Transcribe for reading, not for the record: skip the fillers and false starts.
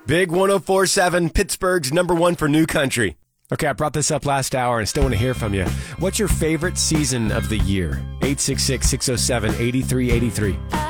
Big 104.7, Pittsburgh's #1 for new country. Okay, I brought this up last hour and still want to hear from you. What's your favorite season of the year? 866-607-8383.